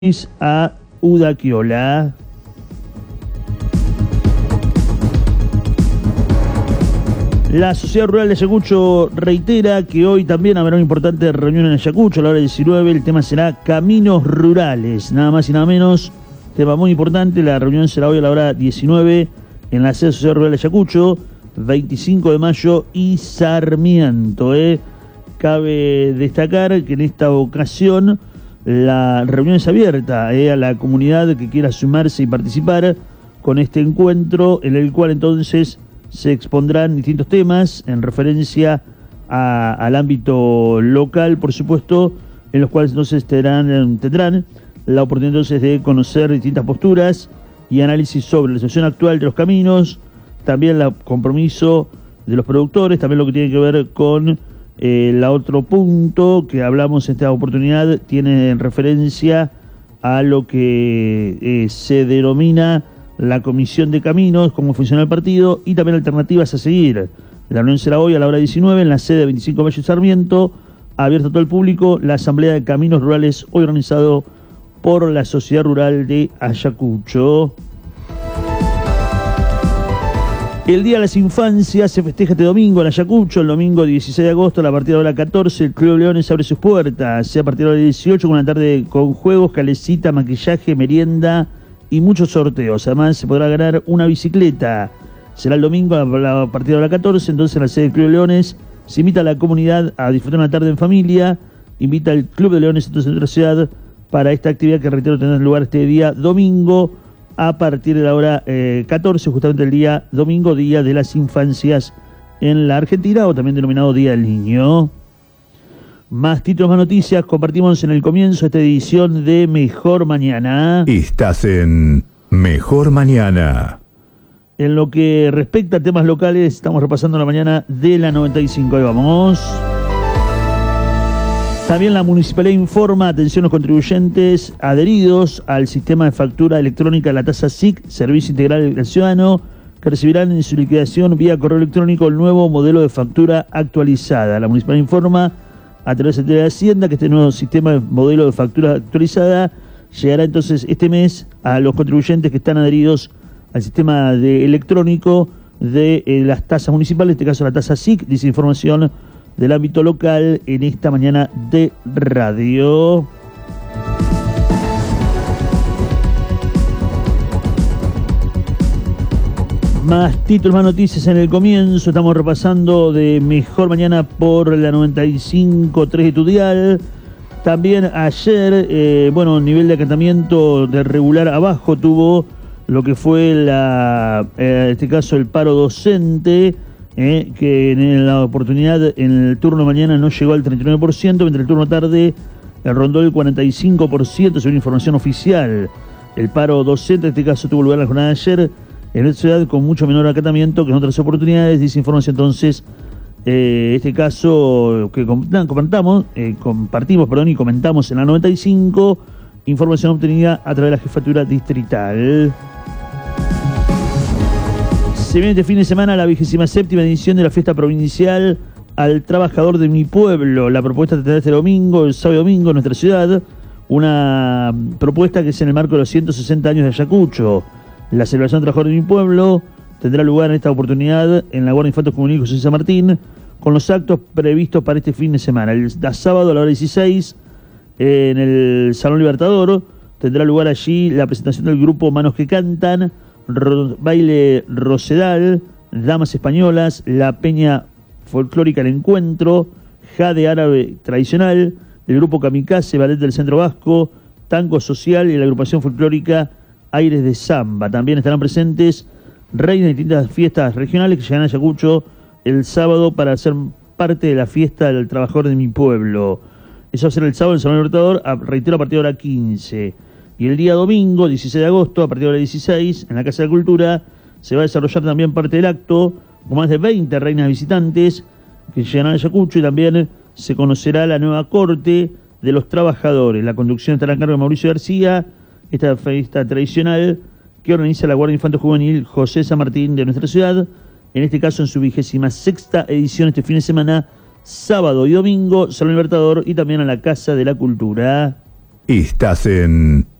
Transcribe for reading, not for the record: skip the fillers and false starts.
a Udaquiola. La Sociedad Rural de Ayacucho reitera que hoy también habrá una importante reunión en Ayacucho a la hora 19. El tema será caminos rurales, nada más y nada menos. Tema muy importante. La reunión será hoy a la hora 19 en la sede de Sociedad Rural de Ayacucho, 25 de mayo y Sarmiento. Cabe destacar que en esta ocasión la reunión es abierta a la comunidad que quiera sumarse y participar con este encuentro, en el cual entonces se expondrán distintos temas en referencia al ámbito local, por supuesto, en los cuales entonces tendrán la oportunidad entonces de conocer distintas posturas y análisis sobre la situación actual de los caminos, también el compromiso de los productores, también lo que tiene que ver con el otro punto que hablamos en esta oportunidad tiene en referencia a lo que se denomina la Comisión de Caminos, cómo funciona el partido y también alternativas a seguir. La reunión será hoy a la hora 19 en la sede 25 de mayo y Sarmiento, abierto a todo el público, la Asamblea de Caminos Rurales, hoy organizado por la Sociedad Rural de Ayacucho. El Día de las Infancias se festeja este domingo en Ayacucho, el domingo 16 de agosto, a partir de la hora 14, el Club Leones abre sus puertas, a partir de la hora 18, con una tarde con juegos, calecita, maquillaje, merienda y muchos sorteos. Además, se podrá ganar una bicicleta. Será el domingo a partir de la hora 14, entonces en la sede del Club Leones se invita a la comunidad a disfrutar una tarde en familia, invita al Club de Leones entonces de nuestra ciudad para esta actividad que, reitero, tendrá lugar este día domingo, a partir de la hora 14, justamente el día domingo, Día de las Infancias en la Argentina, o también denominado Día del Niño. Más títulos, más noticias, compartimos en el comienzo esta edición de Mejor Mañana. Estás en Mejor Mañana. En lo que respecta a temas locales, estamos repasando la mañana de la 95, ahí vamos. También la Municipalidad informa, atención a los contribuyentes adheridos al sistema de factura electrónica de la tasa SIC, Servicio Integral del Ciudadano, que recibirán en su liquidación vía correo electrónico el nuevo modelo de factura actualizada. La Municipalidad informa a través de la Hacienda que este nuevo sistema de modelo de factura actualizada llegará entonces este mes a los contribuyentes que están adheridos al sistema electrónico de las tasas municipales, en este caso la tasa SIC. Dice información del ámbito local en esta mañana de radio. Más títulos, más noticias en el comienzo. Estamos repasando de Mejor Mañana por la 95.3 de tu dial. También ayer, nivel de acatamiento de regular abajo tuvo lo que fue en este caso el paro docente, que en la oportunidad en el turno mañana no llegó al 39%, mientras el turno tarde rondó el 45%, según información oficial. El paro docente en este caso tuvo lugar en la jornada de ayer en esta ciudad con mucho menor acatamiento que en otras oportunidades. Dice información entonces, este caso que compartimos y comentamos en la 95, información obtenida a través de la jefatura distrital. Se viene este fin de semana la 27ª edición de la fiesta provincial al trabajador de mi pueblo. La propuesta tendrá este domingo, el sábado y domingo en nuestra ciudad. Una propuesta que es en el marco de los 160 años de Ayacucho. La celebración del trabajador de mi pueblo tendrá lugar en esta oportunidad en la Guardia Infantos Juvenil José San Martín, con los actos previstos para este fin de semana. El sábado a la hora 16, en el Salón Libertador, tendrá lugar allí la presentación del grupo Manos que Cantan, baile Rosedal, damas españolas, la peña folclórica El Encuentro, jade árabe tradicional, el grupo Kamikaze, ballet del Centro Vasco, tango social y la agrupación folclórica Aires de Samba. También estarán presentes reinas de distintas fiestas regionales que llegarán a Ayacucho el sábado para ser parte de la fiesta del trabajador de mi pueblo. Eso va a ser el sábado en el Salón Libertador, reitero, a partir de la hora 15. Y el día domingo, 16 de agosto, a partir de la hora 16, en la Casa de la Cultura, se va a desarrollar también parte del acto, con más de 20 reinas visitantes que llegarán a Ayacucho, y también se conocerá la nueva corte de los trabajadores. La conducción estará a cargo de Mauricio García, esta fiesta tradicional que organiza la Guardia Infantos Juvenil José San Martín de nuestra ciudad, en este caso en su 26ª edición este fin de semana, sábado y domingo, Salón Libertador y también a la Casa de la Cultura. Estás en